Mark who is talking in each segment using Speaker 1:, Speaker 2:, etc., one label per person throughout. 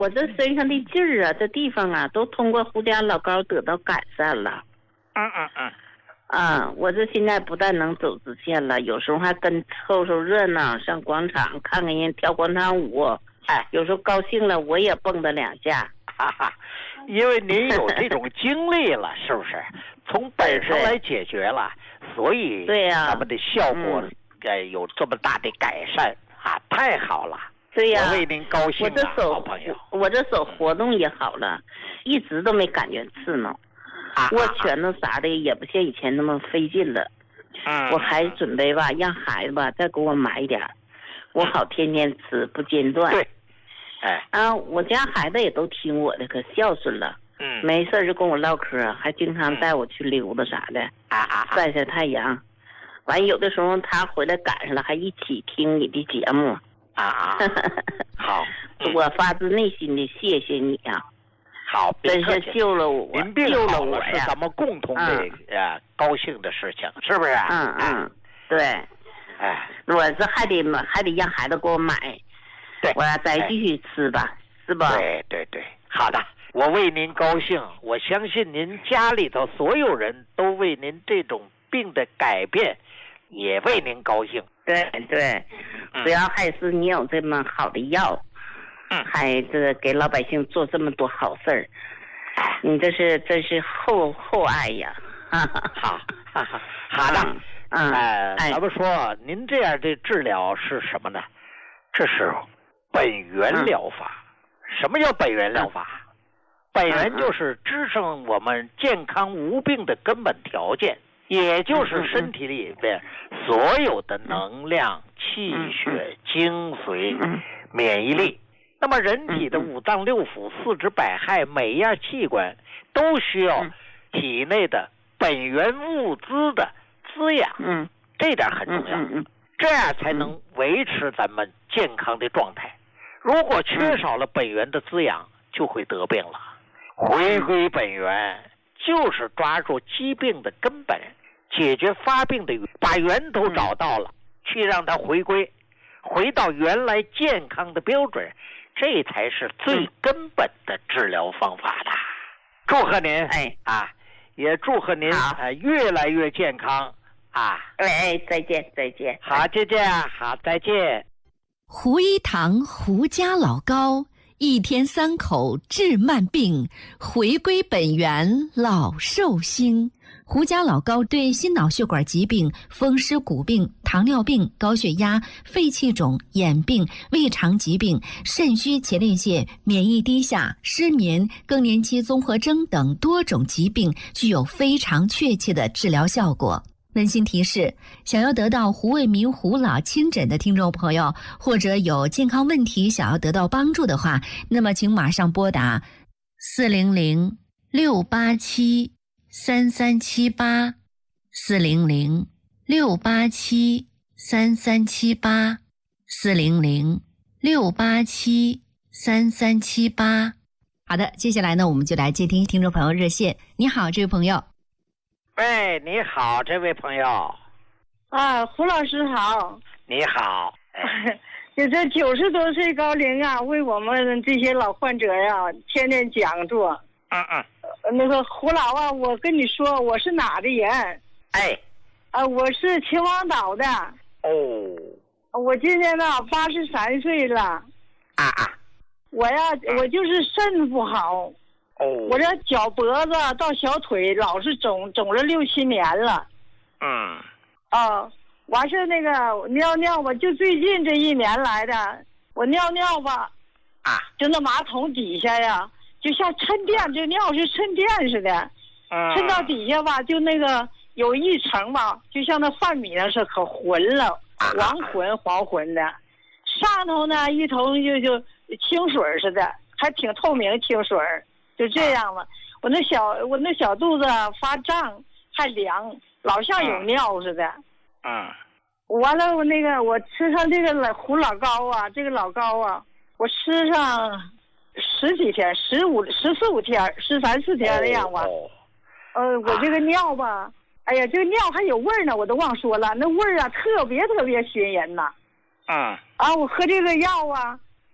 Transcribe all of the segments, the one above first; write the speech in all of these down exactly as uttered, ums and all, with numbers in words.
Speaker 1: 我这身上的劲儿啊，这地方啊，都通过胡家老高得到改善了。
Speaker 2: 嗯嗯嗯。
Speaker 1: 啊，我这现在不但能走直线了，有时候还跟凑凑热闹，上广场看看人跳广场舞。哎，有时候高兴了，我也蹦跶两下。
Speaker 2: 哈哈，因为您有这种经历了，是不是？从本身来解决了，所以
Speaker 1: 对呀，
Speaker 2: 咱们的效果呃有这么大的改善啊，太好了。
Speaker 1: 对呀，
Speaker 2: 我为您高兴啊，
Speaker 1: 我这手
Speaker 2: 好朋友，
Speaker 1: 我这手活动也好了，一直都没感觉刺挠。
Speaker 2: 啊、
Speaker 1: 握拳头啥的也不像以前那么费劲了。
Speaker 2: 嗯，
Speaker 1: 我还准备吧，让孩子吧再给我买点，我好天天吃不间断。
Speaker 2: 对，哎，
Speaker 1: 啊，我家孩子也都听我的，可孝顺了。
Speaker 2: 嗯，
Speaker 1: 没事就跟我唠嗑，还经常带我去溜达啥的，
Speaker 2: 啊啊，
Speaker 1: 晒晒太阳。完有的时候他回来赶上了，还一起听你的节目。
Speaker 2: 啊啊，好，
Speaker 1: 嗯、我发自内心的谢谢你啊。
Speaker 2: 好，
Speaker 1: 真是救了我，
Speaker 2: 您病
Speaker 1: 救了
Speaker 2: 我
Speaker 1: 呀！
Speaker 2: 是咱们共同的、嗯、呃高兴的事情，是不是？
Speaker 1: 嗯嗯，对。
Speaker 2: 哎，
Speaker 1: 我这还得还得让孩子给我买，
Speaker 2: 对，
Speaker 1: 我要再继续吃吧，
Speaker 2: 哎、
Speaker 1: 是吧？
Speaker 2: 对对对，好的，我为您高兴，我相信您家里头所有人都为您这种病的改变，也为您高兴。
Speaker 1: 对对，主要还是你有这么好的药。
Speaker 2: 嗯，
Speaker 1: 还这个给老百姓做这么多好事儿，你这是真是厚厚爱呀！哈哈，
Speaker 2: 好，哈哈，好的，
Speaker 1: 嗯，
Speaker 2: 呃，咱们说您这样的治疗是什么呢？这是本源疗法。嗯、什么叫本源疗法？嗯、本源就是支撑我们健康无病的根本条件，也就是身体里边所有的能量、气血、精髓、免疫力。那么人体的五脏六腑、四肢百骸，每一样器官都需要体内的本源物资的滋养，
Speaker 1: 嗯，
Speaker 2: 这点很重要，
Speaker 1: 嗯嗯， 这
Speaker 2: 样才能维持咱们健康的状态。如果缺少了本源的滋养，就会得病了。回归本源，就是抓住疾病的根本，解决发病的源，把源头找到了，去让它回归，回到原来健康的标准。这才是最根本的治疗方法的。祝贺您，
Speaker 1: 哎
Speaker 2: 啊，也祝贺您啊、呃、越来越健康啊！
Speaker 1: 哎，再见再见，
Speaker 2: 好，再见，好，再见。
Speaker 3: 胡一堂胡家老高，一天三口治慢病，回归本源老寿星。胡家老高对心脑血管疾病、风湿骨病、糖尿病、高血压、肺气肿、眼病、胃肠疾病、肾虚前列腺、免疫低下、失眠、更年期综合征等多种疾病具有非常确切的治疗效果。温馨提示：想要得到胡卫民胡老亲诊的听众朋友，或者有健康问题想要得到帮助的话，那么请马上拨打四零零六八七三三七八四零零六八七三三七八四零零六八七三三七八。好的，接下来呢，我们就来接听听众朋友热线。你好，这位朋友。
Speaker 2: 喂，你好，这位朋友。
Speaker 4: 啊，胡老师好。
Speaker 2: 你好。
Speaker 4: 就这九十多岁高龄啊，为我们这些老患者呀、啊，天天讲座。
Speaker 2: 嗯嗯。
Speaker 4: 那个胡老啊，我跟你说，我是哪的人？
Speaker 2: 哎，
Speaker 4: 啊，我是秦皇岛的。
Speaker 2: 哦。
Speaker 4: 我今年呢八十三岁了。
Speaker 2: 啊啊。
Speaker 4: 我呀，我就是肾不好。
Speaker 2: 哦。
Speaker 4: 我这脚脖子到小腿老是肿，肿了六七年了。
Speaker 2: 嗯。
Speaker 4: 啊，完事那个尿尿吧，就最近这一年来的，我尿尿吧，
Speaker 2: 啊，
Speaker 4: 就那马桶底下呀。就像沉淀，这尿是沉淀似的，
Speaker 2: 嗯、
Speaker 4: 沉到底下吧，就那个有一层吧，就像那饭米那是可浑了，黄浑黄浑的，上头呢一头就就清水似的，还挺透明清水，就这样了。我那小我那小肚子发胀，还凉，老像有尿似的。
Speaker 2: 嗯。
Speaker 4: 完了，我那个我吃上这个老胡老高啊，这个老高啊，我吃上。十几天，十五、十四五天，十三四天那样吧。
Speaker 2: 哦。
Speaker 4: 呃，我这个尿吧，啊、哎呀，这个尿还有味儿呢，我都忘说了，那味儿啊，特别特别熏人呐。
Speaker 2: 嗯。
Speaker 4: 啊，我喝这个药啊，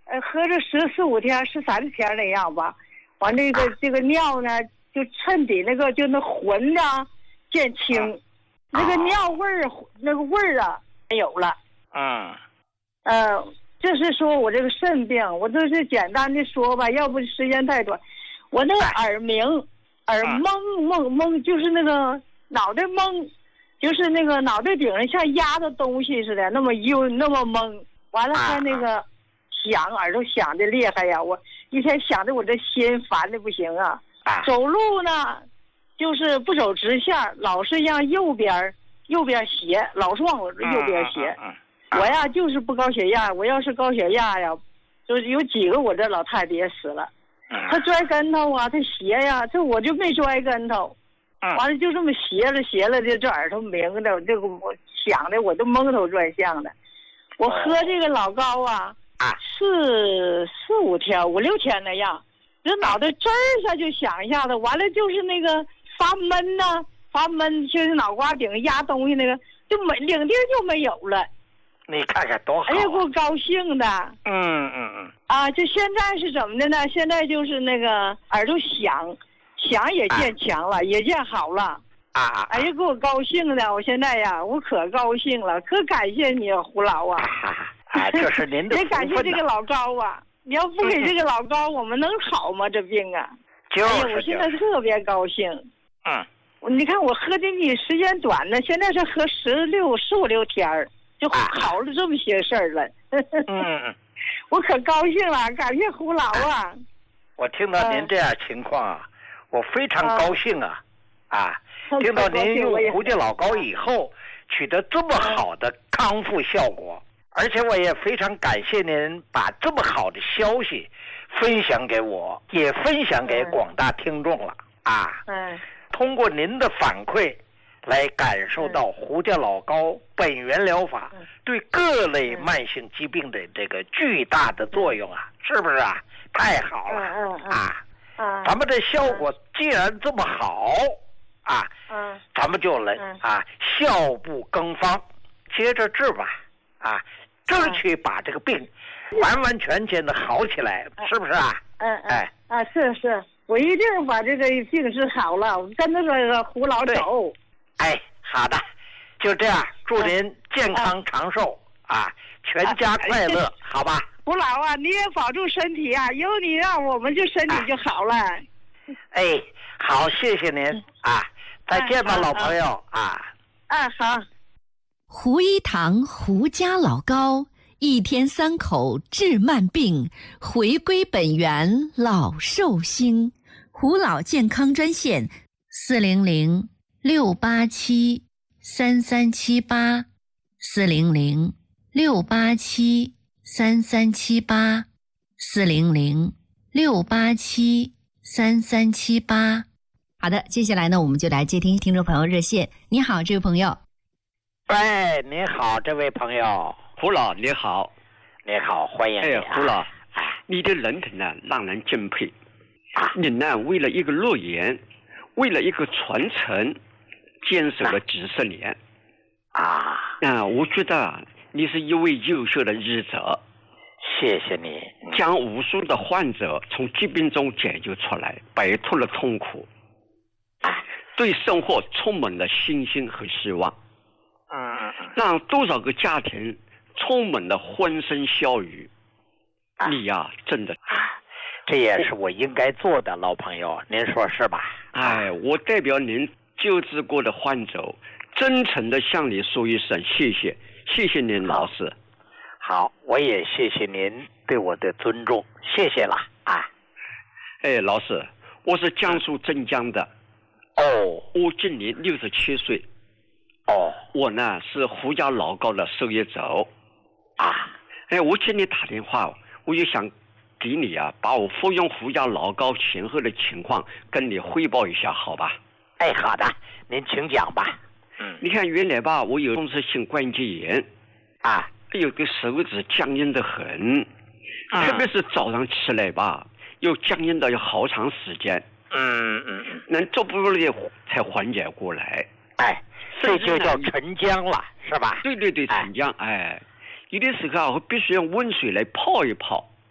Speaker 4: 呃，喝着十四五天、十三天那样吧。完这个、啊、这个尿呢，就趁比那个就那浑呢渐清，啊、那个尿味儿、哦、那个味儿啊没有了。
Speaker 2: 嗯。
Speaker 4: 呃，就是说我这个肾病，我就是简单的说吧，要不时间太短。我那个耳鸣、耳蒙蒙蒙，就是那个脑袋蒙，就是那个脑袋顶上像压的东西似的，那么晕，那么蒙。完了还那个响，耳朵响的厉害呀！我一天想的我这心烦的不行啊。走路呢，就是不走直线，老是让右边右边斜，老是往我右边斜。我呀就是不高血压，我要是高血压呀，就是有几个我这老太太也死了。他摔跟头啊，他斜呀，这我就没摔跟头。完了就这么斜了斜了的，这耳朵鸣的，这个我想的我都蒙头转向的。我喝这个老高啊，四四五天五六天那样，这脑袋吱儿一下就响一下子，完了就是那个发闷呐、啊，发闷就是脑瓜顶压东西那个，就没领地就没有了。
Speaker 2: 你看看多好！
Speaker 4: 哎呀，给我高兴的。
Speaker 2: 嗯嗯嗯。
Speaker 4: 啊，就现在是怎么的呢？现在就是那个耳朵响，响也渐强了，啊、也渐好了。
Speaker 2: 啊！
Speaker 4: 哎呀，给我高兴的！我现在呀，我可高兴了，可感谢你胡老啊！
Speaker 2: 啊，这是您的福分。
Speaker 4: 也感谢这个老高啊！你要不给这个老高，我们能好吗？这病啊！
Speaker 2: 就是。
Speaker 4: 哎呀，我现在特别高兴。
Speaker 2: 嗯。
Speaker 4: 你看我喝的你时间短呢，现在是喝十六十五六天儿。就好了这么些事儿了，
Speaker 2: 嗯，
Speaker 4: 我可高兴了，感谢胡老啊！
Speaker 2: 我听到您这样情况啊，嗯、我非常高兴啊！啊，听到您用胡家老高以后取得这么好的康复效果，而且我也非常感谢您把这么好的消息分享给我，也分享给广大听众了啊！
Speaker 4: 嗯，
Speaker 2: 通过您的反馈。来感受到胡家老高本源疗法对各类慢性疾病的这个巨大的作用啊，是不是啊？太好了啊！咱们这效果既然这么好啊，咱们就来啊效不更方，接着治吧啊，争取把这个病完完全全的好起来，是不是啊？
Speaker 4: 嗯哎啊是是，我一定把这个病治好了，我跟着这个胡老走。
Speaker 2: 哎，好的，就这样，祝您健康长寿啊，啊全家快乐，啊、好吧？
Speaker 4: 胡老啊，你也保重身体啊，有你让我们就身体就好了。
Speaker 2: 哎，好，谢谢您啊，再见吧，老朋友啊。
Speaker 4: 啊，好。
Speaker 3: 胡一堂胡家老高，一天三口治慢病，回归本源老寿星。胡老健康专线：四零零。六八七三三七八，四零零六八七三三七八，四零零六八七三三七八。好的，接下来呢，我们就来接听听众朋友热线。你好，这位朋友。
Speaker 2: 喂，你好，这位朋友。
Speaker 5: 胡老，你好。
Speaker 2: 你好，欢迎你、啊。
Speaker 5: 哎，胡老，你的人品呢，让人敬佩。啊、你呢，为了一个诺言，为了一个传承。坚守了几十年，
Speaker 2: 啊，
Speaker 5: 啊，我觉得你是一位优秀的医者，
Speaker 2: 谢谢你，
Speaker 5: 将无数的患者从疾病中解救出来，摆脱了痛苦，
Speaker 2: 啊，
Speaker 5: 对生活充满了信心和希望，
Speaker 2: 嗯嗯嗯，
Speaker 5: 让多少个家庭充满了欢声笑语，啊、你呀、啊，真的，
Speaker 2: 这也是我应该做的，老朋友，您说是吧？
Speaker 5: 哎，我代表您。救治过的患者，真诚地向你说一声谢谢，谢谢您老师。
Speaker 2: 好，我也谢谢您对我的尊重，谢谢了啊。
Speaker 5: 哎，老师，我是江苏镇江的。
Speaker 2: 哦，
Speaker 5: 我今年六十七岁。
Speaker 2: 哦，
Speaker 5: 我呢是胡家老高的受益者。
Speaker 2: 啊，
Speaker 5: 哎，我今天打电话，我就想给你啊，把我服用胡家老高前后的情况跟你汇报一下，好吧？
Speaker 2: 哎，好的，您请讲吧。嗯，
Speaker 5: 你看原来吧，我有风湿性关节炎，
Speaker 2: 啊，
Speaker 5: 有个手指僵硬得很，
Speaker 2: 嗯、
Speaker 5: 特别是早上起来吧，又僵硬到有好长时间。
Speaker 2: 嗯嗯嗯，
Speaker 5: 能逐步的才缓解过来。
Speaker 2: 哎，这就叫沉僵了，是吧？
Speaker 5: 对对对，沉僵。哎，有的时候啊，我必须用温水来泡一泡。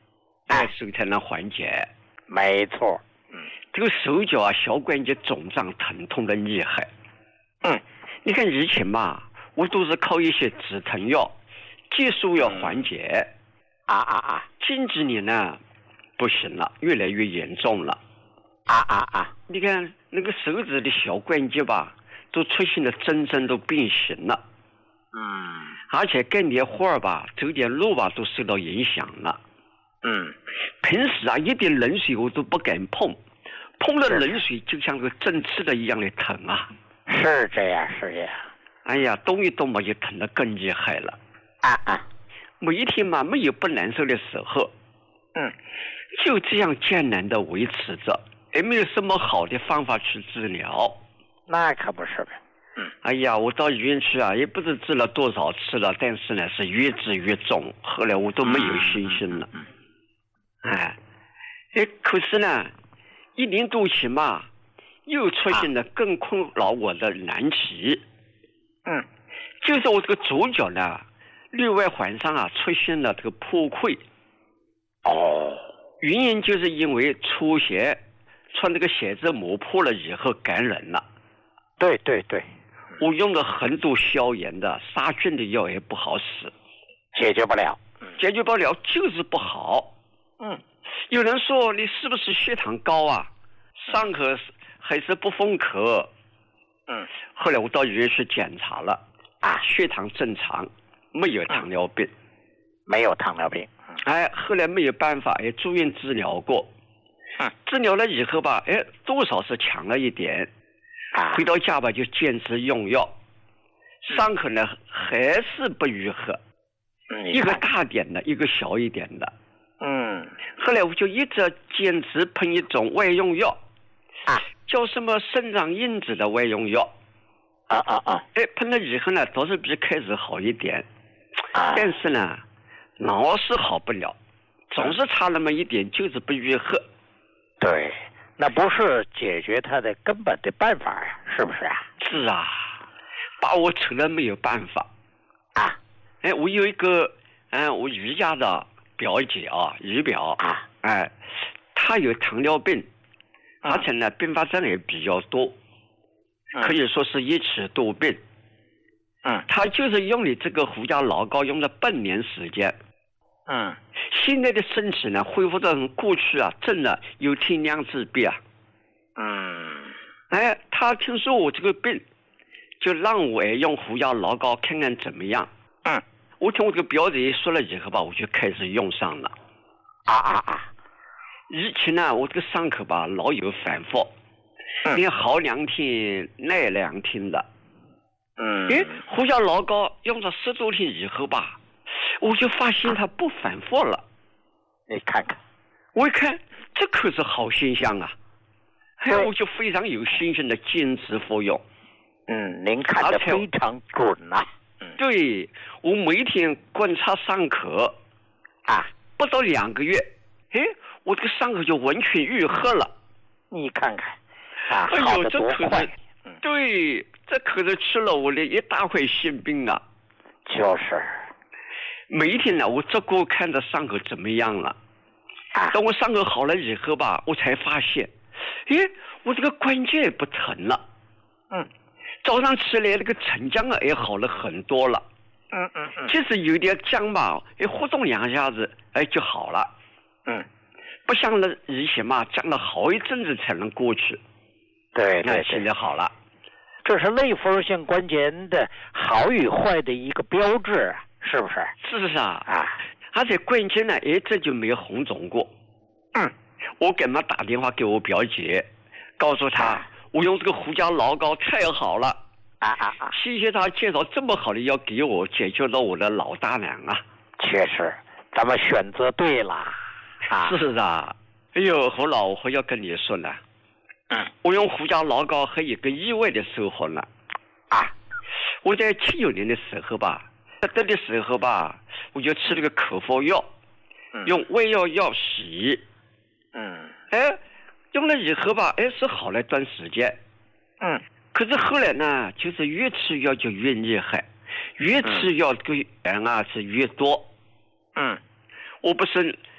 Speaker 5: 哎，手才能缓解。
Speaker 2: 没错。
Speaker 5: 嗯，这个手脚啊，小关节肿胀疼痛的厉害。
Speaker 2: 嗯，
Speaker 5: 你看以前嘛，我都是靠一些止疼药、激素药缓解。
Speaker 2: 啊啊啊！
Speaker 5: 近几年呢，不行了，越来越严重了。
Speaker 2: 啊啊啊！
Speaker 5: 你看那个手指的小关节吧，都出现了真正都变形了。
Speaker 2: 嗯，
Speaker 5: 而且干点活儿吧，走点路吧，都受到影响了。
Speaker 2: 嗯，
Speaker 5: 平时啊，一点冷水我都不敢碰，碰了冷水就像个针刺的一样的疼啊。
Speaker 2: 是这样，是这样。
Speaker 5: 哎呀，动一动嘛，就疼得更厉害了。
Speaker 2: 啊啊！
Speaker 5: 每一天嘛，没有不难受的时候。
Speaker 2: 嗯，
Speaker 5: 就这样艰难的维持着，也没有什么好的方法去治疗。
Speaker 2: 那可不是呗。嗯，
Speaker 5: 哎呀，我到医院去啊，也不知治了多少次了，但是呢，是越治越重，后来我都没有信心了。
Speaker 2: 嗯，
Speaker 5: 哎，哎，可是呢，一年多前嘛，又出现了更困扰我的难题。
Speaker 2: 嗯，
Speaker 5: 就是我这个左脚呢，内外环上啊出现了这个破溃。
Speaker 2: 哦，
Speaker 5: 原因就是因为出血，穿这个鞋子磨破了以后感染了。
Speaker 2: 对对对，
Speaker 5: 我用了很多消炎的、杀菌的药也不好使，
Speaker 2: 解决不了，
Speaker 5: 解决不了就是不好。
Speaker 2: 嗯，
Speaker 5: 有人说你是不是血糖高啊？上课还是不封口？
Speaker 2: 嗯，
Speaker 5: 后来我到医院去检查了，啊，血糖正常，没有糖尿病，
Speaker 2: 没有糖尿病。
Speaker 5: 哎，后来没有办法，也住院治疗过。
Speaker 2: 嗯，
Speaker 5: 治疗了以后吧，哎，多少是强了一点。
Speaker 2: 啊，
Speaker 5: 回到家吧，就坚持用药，伤口呢还是不愈合。
Speaker 2: 嗯，
Speaker 5: 一个大点的，一个小一点的。
Speaker 2: 嗯，
Speaker 5: 后来我就一直坚持喷一种外用药，
Speaker 2: 啊，
Speaker 5: 叫什么生长因子的外用药。
Speaker 2: 啊啊啊！
Speaker 5: 哎，喷了以后呢，倒是比开始好一点，
Speaker 2: 啊，
Speaker 5: 但是呢，老是好不了，总是差那么一点，就是不愈合。
Speaker 2: 对，那不是解决它的根本的办法呀，是不是啊？
Speaker 5: 是啊，把我愁了没有办法
Speaker 2: 啊！
Speaker 5: 哎，我有一个，嗯，我姨家的表姐啊，姨表
Speaker 2: 啊，
Speaker 5: 哎，她有糖尿病，
Speaker 2: 嗯、
Speaker 5: 而且呢，并发症也比较多，
Speaker 2: 嗯、
Speaker 5: 可以说是一起多病。
Speaker 2: 嗯，
Speaker 5: 她就是用你这个胡椒老膏用了半年时间。
Speaker 2: 嗯，
Speaker 5: 现在的身体呢，恢复到过去啊，真的有天良之别啊。
Speaker 2: 嗯，
Speaker 5: 哎，他听说我这个病，就让我用胡椒老膏看看怎么样。
Speaker 2: 嗯，
Speaker 5: 我听我这个表姐说了以后吧，我就开始用上了。
Speaker 2: 啊啊啊！
Speaker 5: 以前呢，我这个伤口吧老有反复，
Speaker 2: 嗯、
Speaker 5: 你好两天耐两天的。
Speaker 2: 嗯，
Speaker 5: 哎，胡椒老膏用了十多天以后吧，我就发现它不反复了。
Speaker 2: 你看看，
Speaker 5: 我一看，这可是好现象啊！哎，我就非常有信心的坚持服用。
Speaker 2: 嗯，您看得非常准呐、啊。
Speaker 5: 嗯，对，我每天观察伤口，
Speaker 2: 啊，
Speaker 5: 不到两个月，哎，我这个伤口就完全愈合了。
Speaker 2: 你看看，啊，
Speaker 5: 哎呦，
Speaker 2: 好得
Speaker 5: 这可
Speaker 2: 多快！
Speaker 5: 是，对，这可是吃了我的一大块心病啊。
Speaker 2: 就是。
Speaker 5: 每一天呢，我只顾看着伤口怎么样了。
Speaker 2: 啊，
Speaker 5: 等我伤口好了以后吧，我才发现，哎，我这个关节也不疼了。
Speaker 2: 嗯，
Speaker 5: 早上起来那个沉僵啊也好了很多了。
Speaker 2: 嗯嗯嗯，
Speaker 5: 即使有点僵吧，哎，活动两下子，哎就好了。
Speaker 2: 嗯，
Speaker 5: 不像那以前嘛，僵了好一阵子才能过去。
Speaker 2: 对对对，
Speaker 5: 现在好了。
Speaker 2: 这是类风性关节的好与坏的一个标志啊，是不是？
Speaker 5: 是啊，
Speaker 2: 啊，
Speaker 5: 而且关键呢，一直就没有红肿过。
Speaker 2: 嗯，
Speaker 5: 我给他打电话给我表姐，告诉他、啊、我用这个胡椒老膏太好了。
Speaker 2: 啊啊啊！
Speaker 5: 谢谢他介绍这么好的药给我，解决了我的老大难啊。
Speaker 2: 确实，咱们选择对了。啊，
Speaker 5: 是啊。哎呦，侯老，我要跟你说呢。
Speaker 2: 嗯，
Speaker 5: 我用胡椒老膏还有一个意外的收获呢。
Speaker 2: 啊，
Speaker 5: 我在七九年的时候吧，得的时候吧，我就吃了个口服药，
Speaker 2: 嗯、
Speaker 5: 用胃药药洗。
Speaker 2: 嗯，
Speaker 5: 哎，用了以后吧，哎是好了一段时间。
Speaker 2: 嗯，
Speaker 5: 可是后来呢，就是越吃药就越厉害，越吃药这个盐啊是越多。
Speaker 2: 嗯，
Speaker 5: 我不是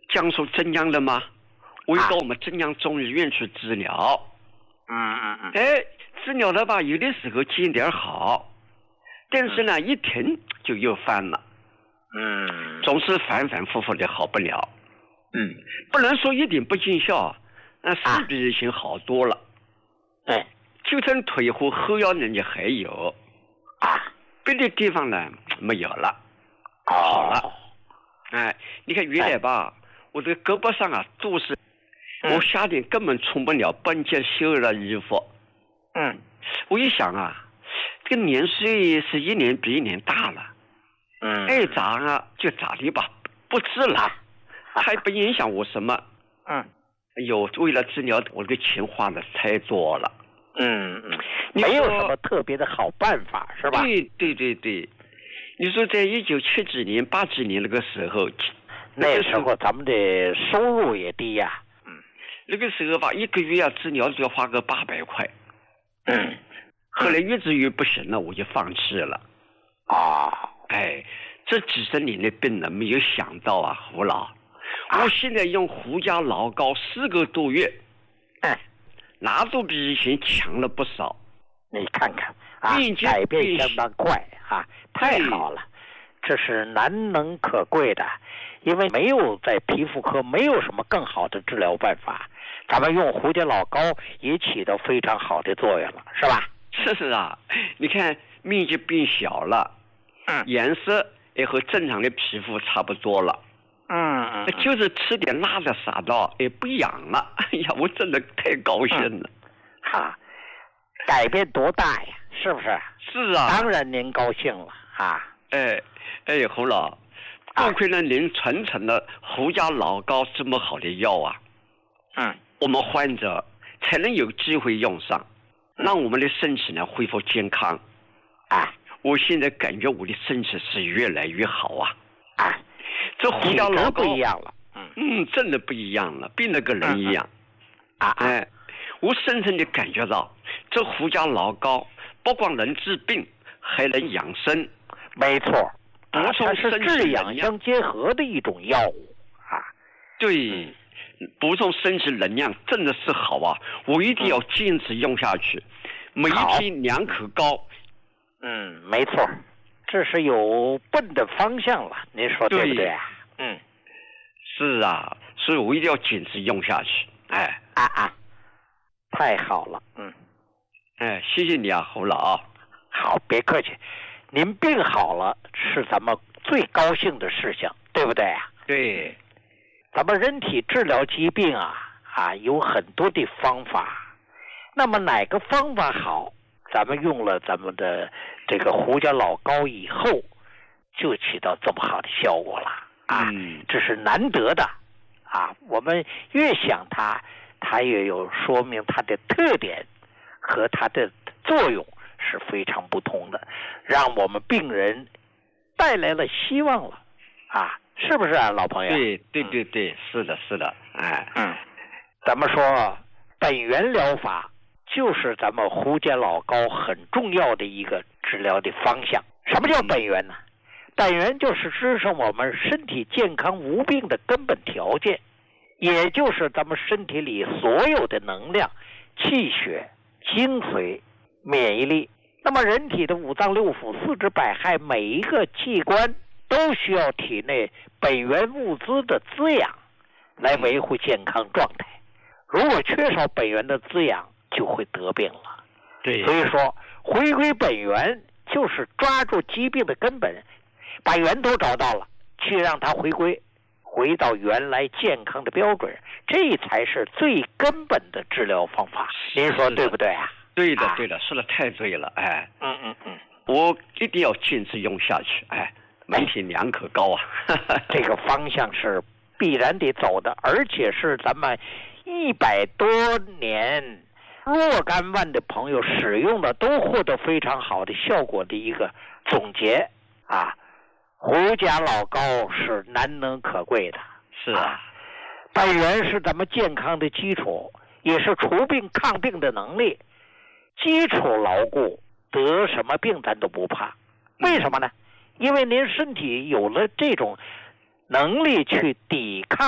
Speaker 5: 江苏镇江的嘛，我又到我们镇江中医院去治疗。
Speaker 2: 嗯嗯嗯。
Speaker 5: 哎，治疗的吧，有的时候见点好，但是呢，一停就又犯了。
Speaker 2: 嗯。
Speaker 5: 总是反反复复的好不了。
Speaker 2: 嗯。
Speaker 5: 不能说一点不见效，那是比以前好多了。
Speaker 2: 哎、啊。
Speaker 5: 就算腿和后腰人家还有。
Speaker 2: 啊。
Speaker 5: 别的地方呢没有了。
Speaker 2: 哦、
Speaker 5: 好了。哎，你看原来吧，哎、我这个胳膊上啊都是，嗯、我夏天根本穿不了半截袖的衣服。
Speaker 2: 嗯，
Speaker 5: 我一想啊，这个年岁是一年比一年大了。
Speaker 2: 嗯，
Speaker 5: 爱咋啊就咋的吧，不治了，还不影响我什么。
Speaker 2: 嗯，
Speaker 5: 哎呦，为了治疗，我这个钱花的太多了。
Speaker 2: 嗯嗯，没有什么特别的好办法，是吧？
Speaker 5: 对对对对。你说在一九七几年、八几年那个时候，
Speaker 2: 那时候咱们的收入也低呀、啊。
Speaker 5: 嗯，那个时候吧，一个月要治疗就要花个八百块。
Speaker 2: 嗯，
Speaker 5: 后来越治越不行了，我就放弃了。
Speaker 2: 啊，
Speaker 5: 哎，这几十年的病呢，没有想到啊，胡老，啊、我现在用胡家老膏四个多月，
Speaker 2: 哎，
Speaker 5: 那都比以前强了不少。
Speaker 2: 你看看啊，改变相当快啊。太好了，这是难能可贵的，因为没有在皮肤科没有什么更好的治疗办法，咱们用胡家老膏也起到非常好的作用了，是吧？
Speaker 5: 是啊，你看面积变小了，
Speaker 2: 嗯，
Speaker 5: 颜色也和正常的皮肤差不多了，
Speaker 2: 嗯嗯，
Speaker 5: 就是吃点辣的啥的也不痒了，哎呀，我真的太高兴了，
Speaker 2: 哈、嗯啊，改变多大呀？是不是？
Speaker 5: 是啊，
Speaker 2: 当然您高兴了啊！
Speaker 5: 哎哎，胡老，多亏了您传承了胡家老膏这么好的药啊，
Speaker 2: 嗯，
Speaker 5: 我们患者才能有机会用上，让我们的身体呢恢复健康。
Speaker 2: 啊，
Speaker 5: 我现在感觉我的身体是越来越好啊！
Speaker 2: 啊，
Speaker 5: 这胡家老膏
Speaker 2: 不一样了，
Speaker 5: 嗯嗯，真的不一样了，变了个人一样。
Speaker 2: 嗯、啊
Speaker 5: 哎，我深深的感觉到这胡家老膏。不光能治病，还能养生。
Speaker 2: 没错，
Speaker 5: 补充
Speaker 2: 它是治养相结合的一种药物啊。
Speaker 5: 对，补充身体能量真的是好啊！我一定要坚持用下去，嗯、每一天两口膏。
Speaker 2: 嗯，没错，这是有奔的方向了，您说对不对啊？嗯，
Speaker 5: 是啊，所以我一定要坚持用下去。哎，
Speaker 2: 啊啊，太好了，嗯。
Speaker 5: 哎，谢谢你啊，胡老。
Speaker 2: 好，别客气。您病好了是咱们最高兴的事情，对不对啊？
Speaker 5: 对。
Speaker 2: 咱们人体治疗疾病啊啊有很多的方法，那么哪个方法好，咱们用了咱们的这个胡家老膏以后，就起到这么好的效果了啊！
Speaker 5: 嗯，
Speaker 2: 这是难得的啊！我们越想它，它越有说明它的特点。和它的作用是非常不同的，让我们病人带来了希望了啊！是不是啊，老朋友？
Speaker 5: 对对对对，嗯、是的，是的，哎，
Speaker 2: 嗯，咱们说本源疗法就是咱们胡家老膏很重要的一个治疗的方向。什么叫本源呢？嗯、本源就是支撑我们身体健康无病的根本条件，也就是咱们身体里所有的能量、气血。精髓、免疫力，那么人体的五脏六腑、四肢百骸，每一个器官都需要体内本源物资的滋养，来维护健康状态。如果缺少本源的滋养，就会得病了。
Speaker 5: 对，
Speaker 2: 所以说回归本源就是抓住疾病的根本，把源头找到了，去让它回归，回到原来健康的标准，这才是最根本的治疗方法。您说对不对啊？
Speaker 5: 对的，对的，说的太对了，哎，
Speaker 2: 嗯嗯嗯，
Speaker 5: 我一定要坚持用下去，哎，每天两口膏啊，
Speaker 2: 这个方向是必然得走的，而且是咱们一百多年若干万的朋友使用的都获得非常好的效果的一个总结啊。胡家老膏是难能可贵的，
Speaker 5: 是啊，
Speaker 2: 本源是咱们健康的基础，也是除病抗病的能力。基础牢固，得什么病咱都不怕。为什么呢？因为您身体有了这种能力去抵抗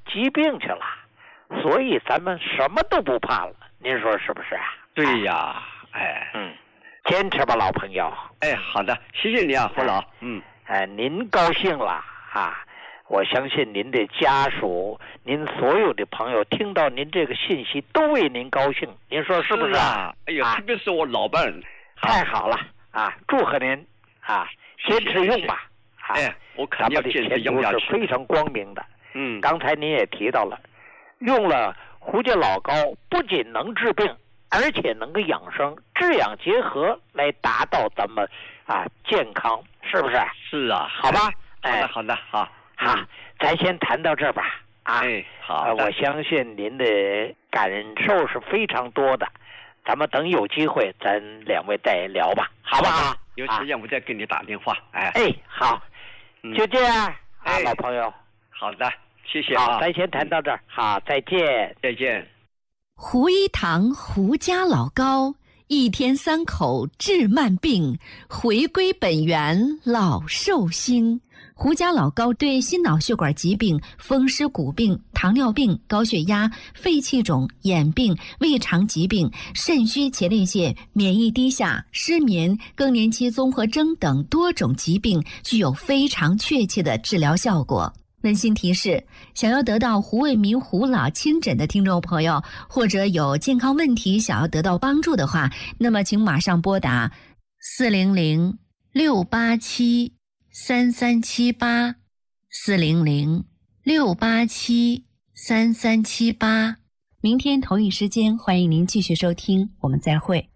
Speaker 2: 疾病去了，所以咱们什么都不怕了。您说是不是啊？
Speaker 5: 对呀，哎，
Speaker 2: 嗯，坚持吧，老朋友。
Speaker 5: 哎，好的，谢谢你啊，胡老。嗯，
Speaker 2: 哎，您高兴了啊！我相信您的家属，您所有的朋友听到您这个信息都为您高兴，您说是不是
Speaker 5: 啊？哎呀，特别是我老伴儿，
Speaker 2: 太好了啊！祝贺您啊，坚持用吧。
Speaker 5: 哎，我肯定要坚持用下去。
Speaker 2: 咱们的前途是非常光明的。
Speaker 5: 嗯，
Speaker 2: 刚才您也提到了，用了胡家老膏不仅能治病，而且能够养生，治养结合来达到咱们啊健康，是不是？
Speaker 5: 是啊，
Speaker 2: 好吧。
Speaker 5: 好的，好的，好。
Speaker 2: 好，咱先谈到这儿吧。啊，
Speaker 5: 哎，好、
Speaker 2: 呃。我相信您的感受是非常多的，咱们等有机会，咱两位再聊吧，好不好？
Speaker 5: 有时间我再给你打电话。哎，
Speaker 2: 哎，好，
Speaker 5: 嗯、
Speaker 2: 就这样。
Speaker 5: 哎，
Speaker 2: 啊，老朋友。
Speaker 5: 好的，谢谢啊。
Speaker 2: 好，咱先谈到这儿。好，再见，
Speaker 5: 再见。
Speaker 3: 胡一堂胡家老膏，一天三口治慢病，回归本源老寿星。胡家老膏对心脑血管疾病、风湿骨病、糖尿病、高血压、肺气肿、眼病、胃肠疾病、肾虚前列腺、免疫低下、失眠、更年期综合征等多种疾病具有非常确切的治疗效果。温馨提示：想要得到胡卫民胡老亲诊的听众朋友，或者有健康问题想要得到帮助的话，那么请马上拨打四零零六八七三三七八四零零六八七三三七八。明天同一时间，欢迎您继续收听，我们再会。